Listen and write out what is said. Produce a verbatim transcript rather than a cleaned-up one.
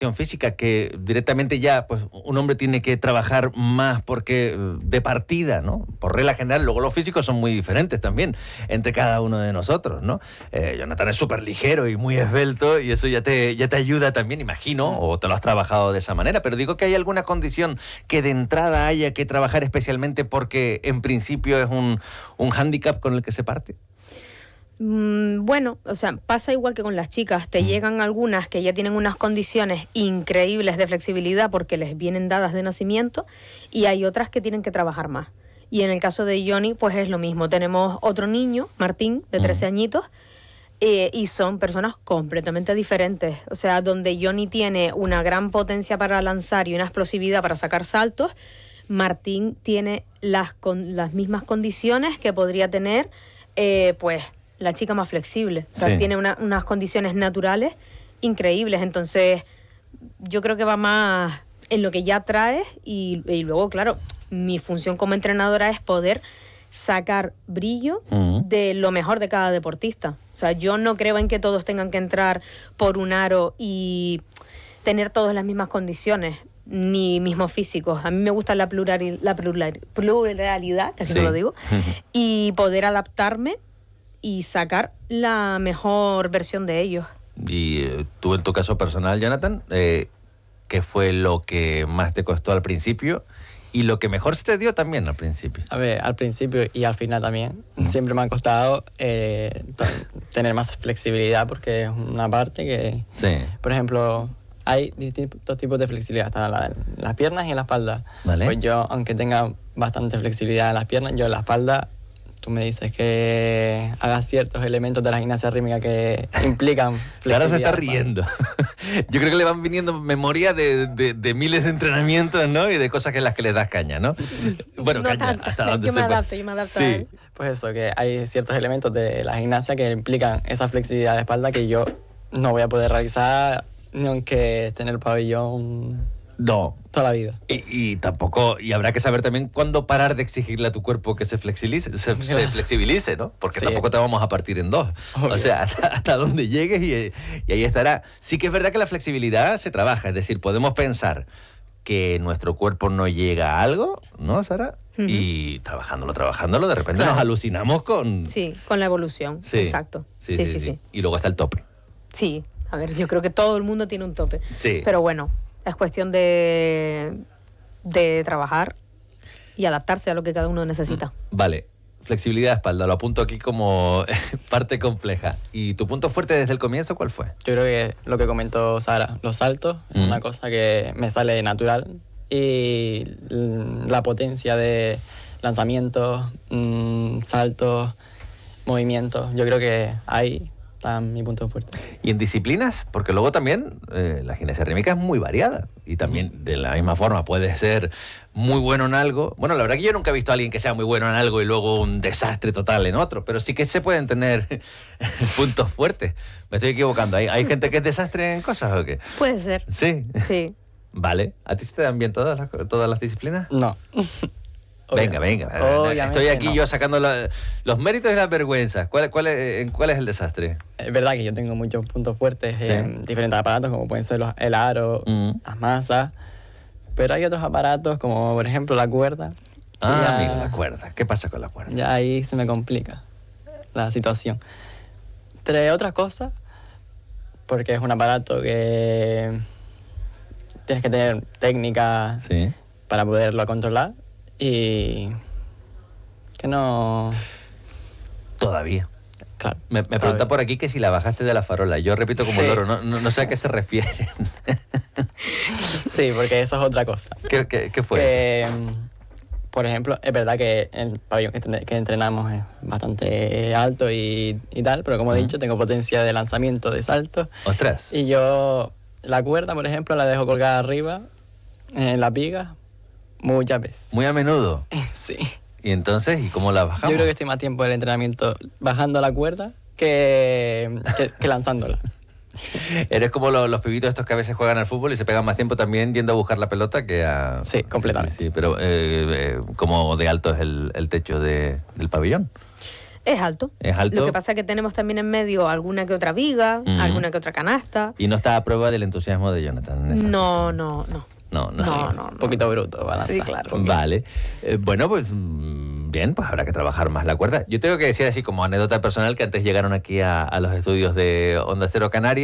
física que directamente ya pues un hombre tiene que trabajar más porque de partida, ¿no? Por regla general, luego los físicos son muy diferentes también entre cada uno de nosotros, ¿no? Eh, Jonathan es súper ligero y muy esbelto y eso ya te, ya te ayuda también, imagino, o te lo has trabajado de esa manera, pero digo que hay alguna condición que de entrada haya que trabajar especialmente porque en principio es un, un hándicap con el que se parte. Bueno, o sea, pasa igual que con las chicas. Te mm. llegan algunas que ya tienen unas condiciones increíbles de flexibilidad porque les vienen dadas de nacimiento y hay otras que tienen que trabajar más. Y en el caso de Johnny, pues es lo mismo. Tenemos otro niño, Martín, de trece mm. añitos, eh, y son personas completamente diferentes. O sea, donde Johnny tiene una gran potencia para lanzar y una explosividad para sacar saltos, Martín tiene las, con, las mismas condiciones que podría tener, eh, pues... la chica más flexible. O sea, sí. tiene una, unas condiciones naturales increíbles. Entonces, yo creo que va más en lo que ya traes y, y luego, claro, mi función como entrenadora es poder sacar brillo uh-huh. de lo mejor de cada deportista. O sea, yo no creo en que todos tengan que entrar por un aro y tener todas las mismas condiciones, ni mismos físicos. A mí me gusta la, plural, la plural, pluralidad, casi sí. no lo digo, uh-huh. y poder adaptarme y sacar la mejor versión de ellos. Y eh, tú en tu caso personal, Jonathan, eh, ¿qué fue lo que más te costó al principio y lo que mejor se te dio también al principio? A ver, al principio y al final también, uh-huh. siempre me ha costado eh, t- tener más flexibilidad porque es una parte que, sí. por ejemplo, hay distintos tipos de flexibilidad, están en la, las piernas y en la espalda. ¿Vale? Pues yo, aunque tenga bastante flexibilidad en las piernas, yo en la espalda, tú me dices que hagas ciertos elementos de la gimnasia rítmica que implican flexibilidad. Ahora se está riendo. Yo creo que le van viniendo memoria de, de, de miles de entrenamientos, ¿no? Y de cosas en las que le das caña, ¿no? Bueno, no caña, tanto. hasta donde yo se me puede. adapto, yo me adapto. Sí. A él. Pues eso, que hay ciertos elementos de la gimnasia que implican esa flexibilidad de espalda que yo no voy a poder realizar ni aunque esté en el pabellón... No. Toda la vida. Y, y tampoco, y habrá que saber también cuándo parar de exigirle a tu cuerpo que se flexibilice, se, se flexibilice, ¿no? Porque sí. tampoco te vamos a partir en dos. Obvio. O sea, hasta, hasta donde llegues y, y ahí estará. Sí que es verdad que la flexibilidad se trabaja, es decir, podemos pensar que nuestro cuerpo no llega a algo, ¿no, Sara? Uh-huh. Y trabajándolo, trabajándolo, de repente claro. nos alucinamos con... Sí, con la evolución, sí. exacto. Sí sí, sí, sí, sí. Y luego está el tope. Sí, a ver, yo creo que todo el mundo tiene un tope. Sí. Pero bueno... Es cuestión de, de trabajar y adaptarse a lo que cada uno necesita. Vale, flexibilidad de espalda, lo apunto aquí como parte compleja. ¿Y tu punto fuerte desde el comienzo cuál fue? Yo creo que lo que comentó Sara, los saltos, mm. una cosa que me sale natural y la potencia de lanzamientos, mmm, saltos, movimientos, yo creo que ahí... está mi punto fuerte. ¿Y en disciplinas? Porque luego también eh, la gimnasia rítmica es muy variada y también de la misma forma puede ser muy bueno en algo. Bueno, la verdad que yo nunca he visto a alguien que sea muy bueno en algo y luego un desastre total en otro, pero sí que se pueden tener puntos fuertes. Me estoy equivocando. ¿Hay, ¿Hay gente que es desastre en cosas o qué? Puede ser. Sí. Sí. Vale. ¿A ti se te dan bien todas las, todas las disciplinas? No. Venga, venga. Obviamente Estoy aquí no. yo sacando la, los méritos y las vergüenzas. ¿Cuál, cuál, es, ¿Cuál es el desastre? Es verdad que yo tengo muchos puntos fuertes sí. en diferentes aparatos, como pueden ser los, el aro, mm. las masas, pero hay otros aparatos, como por ejemplo la cuerda. Ah, ya, amigo, la cuerda. ¿Qué pasa con la cuerda? Ya ahí se me complica la situación. Entre otras cosas, porque es un aparato que tienes que tener técnica sí. para poderlo controlar. Y que no... Todavía. Claro. Me, me pregunta por aquí que si la bajaste de la farola. Yo repito como sí. loro, no, no, no sé a qué se refieren. Sí, porque eso es otra cosa. ¿Qué, qué, qué fue que, eso? Por ejemplo, es verdad que el pabellón que entrenamos es bastante alto y, y tal, pero como he dicho, tengo potencia de lanzamiento, de salto. ¡Ostras! Y yo la cuerda, por ejemplo, la dejo colgada arriba, en la viga, muchas veces. ¿Muy a menudo? Sí. ¿Y entonces? ¿Y cómo la bajamos? Yo creo que estoy más tiempo del entrenamiento bajando la cuerda que, que, que lanzándola. Eres como los, los pibitos estos que a veces juegan al fútbol y se pegan más tiempo también yendo a buscar la pelota que a... Sí, completamente. Sí, sí, sí, pero eh, eh, como de alto es el, el techo de, del pabellón. Es alto. Es alto. Lo que pasa es que tenemos también en medio alguna que otra viga, Mm. alguna que otra canasta. Y no está a prueba del entusiasmo de Jonathan. en esa No, cuestión. no, no. No, no. No, no, Un poquito bruto, balanza. Sí, claro. Vale. Eh, bueno, pues mm, bien, pues habrá que trabajar más la cuerda. Yo tengo que decir así como anécdota personal que antes llegaron aquí a, a los estudios de Onda Cero Canarias.